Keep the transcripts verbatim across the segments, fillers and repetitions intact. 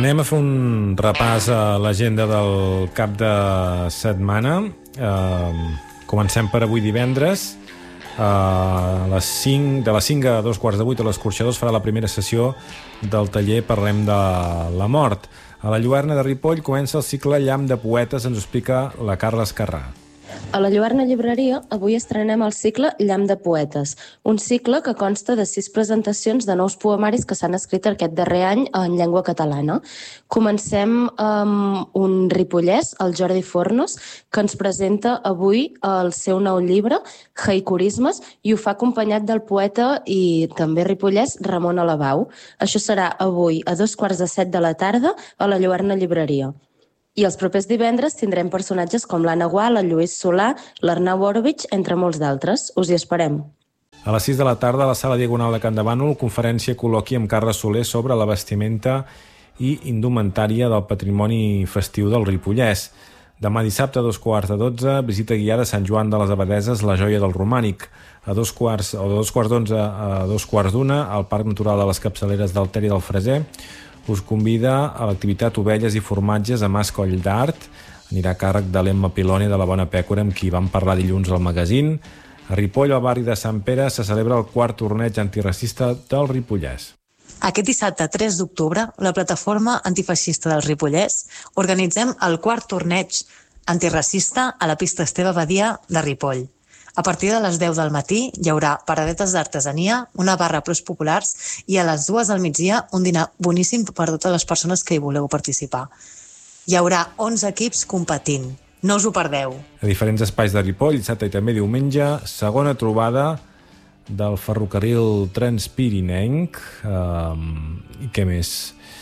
Anem a fer un repàs a l'agenda del cap de setmana. Eh, comencem per avui divendres. Eh, a les cinc, de les cinc a dos quarts de vuit a l'Escorxador es farà la primera sessió del taller Parlem de la mort. A la Lluerna de Ripoll comença el cicle Llamp de poetes, ens ho explica la Carla Escarrà. A la Lluerna Llibreria avui estrenem el cicle Llamp de poetes, un cicle que consta de sis presentacions de nous poemaris que s'han escrit aquest darrer any en llengua catalana. Comencem amb un ripollès, el Jordi Fornos, que ens presenta avui el seu nou llibre, Haikurismes, i ho fa acompanyat del poeta i també ripollès Ramon Alabau. Això serà avui a dos quarts de set de la tarda a la Lluerna Llibreria. I els propers divendres tindrem personatges com l'Anna Gual, el Lluís Solà, l'Arnau Orovich, entre molts d'altres. Us hi esperem. A les sis de la tarda, a la sala Diagonal de Can de Bànol, conferència col·loqui amb Carles Soler sobre la vestimenta i indumentària del patrimoni festiu del Ripollès. Demà dissabte, a dos quarts de dotze, visita guiada a Sant Joan de les Abadeses, la joia del romànic. A dos quarts, o de dos quarts d'onze a dos quarts d'una, al Parc Natural de les Capçaleres del Ter i del Freser, us convida a l'activitat Ovelles i Formatges a Mas Coll d'Art. Anirà a càrrec de l'Emma Piloni de la Bona Pècora, amb qui vam parlar dilluns al magazín. A Ripoll, al barri de Sant Pere, se celebra el quart torneig antiracista del Ripollès. Aquest dissabte tres d'octubre, la plataforma antifeixista del Ripollès organitzem el quart torneig antiracista a la pista Esteve Badia de Ripoll. A partir de les deu del matí hi haurà paradetes d'artesania, una barra pros populars i a les dues del migdia un dinar boníssim per a totes les persones que hi voleu participar. Hi haurà onze equips competint. No us ho perdeu. A diferents espais de Ripoll, dissabte i també diumenge, segona trobada del ferrocarril transpirinenc. Um, I què més?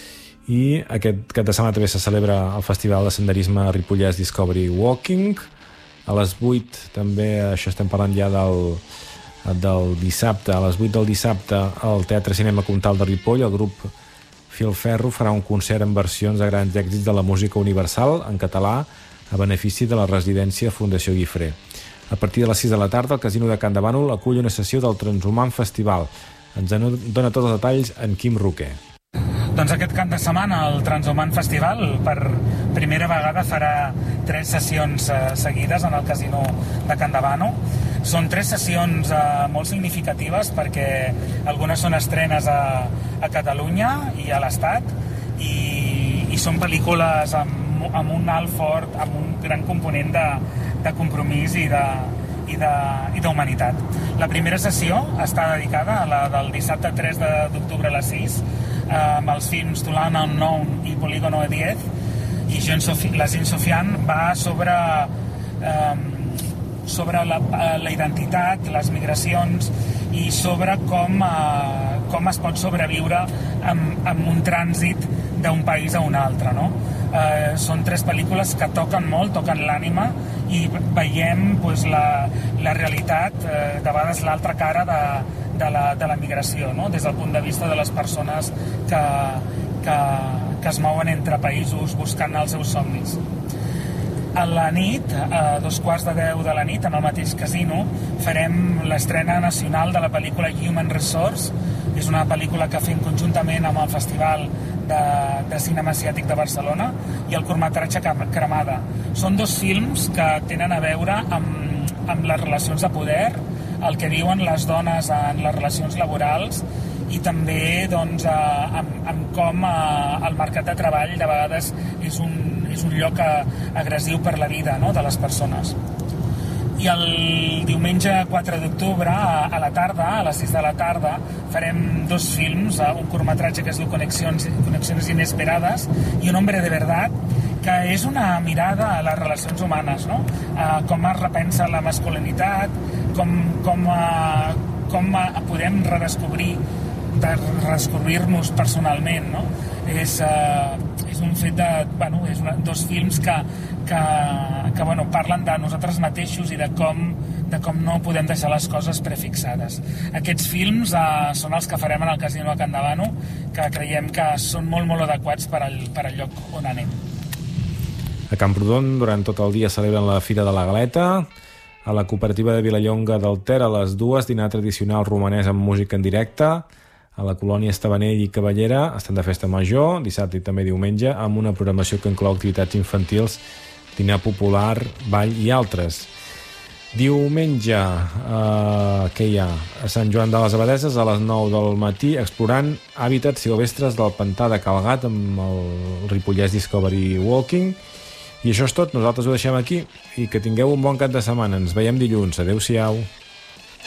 I aquest cap de setmana també se celebra el Festival de Senderisme Ripollès Discovery Walking. A les vuit també, això estem parlant ja del, del dissabte, a les vuit del dissabte al Teatre Cinema Comtal de Ripoll, el grup Filferro farà un concert amb versions de grans èxits de la música universal en català a benefici de la residència Fundació Guifré. A partir de les sis de la tarda, el Casino de Can de Bànol acull una sessió del Transhumant Festival. Ens en dona tots els detalls en Quim Roquer. Doncs aquest cap de setmana el Transhumant Festival per primera vegada farà tres sessions eh, seguides en el Casino de Can de Bànol. Són tres sessions eh, molt significatives perquè algunes són estrenes a, a Catalunya i a l'Estat i, i són pel·lícules amb, amb un alt fort, amb un gran component de, de compromís i de, i de, i d'humanitat. La primera sessió està dedicada a la del dissabte tres d'octubre a les sis, amb els films Toulon Unknown i Polígono diez, i la Jean Sofian va sobre, eh, sobre la, la identitat, les migracions i sobre com, eh, com es pot sobreviure amb, amb un trànsit d'un país a un altre, no? Eh, són tres pel·lícules que toquen molt, toquen l'ànima i veiem pues, la, la realitat, eh, de vegades l'altra cara de, de, la, de la migració, no? Des del punt de vista de les persones que, que, que es mouen entre països buscant els seus somnis. A la nit, a dos quarts de deu de la nit, en el mateix casino, farem l'estrena nacional de la pel·lícula Human Resource. És una pel·lícula que fem conjuntament amb el Festival de, de Cinema Asiàtic de Barcelona i el curtmetratge Cremada. Són dos films que tenen a veure amb, amb les relacions de poder, el que viuen les dones en les relacions laborals i també doncs, amb, amb com el mercat de treball de vegades és un, és un lloc agressiu per la vida, no?, de les persones. I el diumenge quatre d'octubre, a la tarda, a les sis de la tarda, farem dos films, un curtmetratge que es diu Connexions, Connexions Inesperades i Un hombre de verdad, que és una mirada a les relacions humanes, no? Com es repensa la masculinitat, com, com, com podem redescobrir, de redescobrir-nos personalment, no? És, és un fet de... Bueno, és una, dos films que, que, que bueno, parlen de nosaltres mateixos i de com, de com no podem deixar les coses prefixades. Aquests films eh, són els que farem en el Casino de Can de Bànol, que creiem que són molt, molt adequats per al, per al lloc on anem. A Camprodon, durant tot el dia celebren la Fira de la Galeta. A la cooperativa de Vilallonga del Ter, a les dues, dinar tradicional romanès amb música en directe. a la colònia Estabanell i Cavallera estan de festa major, dissabte i també diumenge, amb una programació que inclou activitats infantils, dinar popular, ball i altres. Diumenge, eh, què hi ha? A Sant Joan de les Abadeses a les nou del matí, explorant hàbitats silvestres del pantà de Calgat amb el Ripollès Discovery Walking. I això és tot, nosaltres ho deixem aquí i que tingueu un bon cap de setmana. Ens veiem dilluns. Adéu-siau.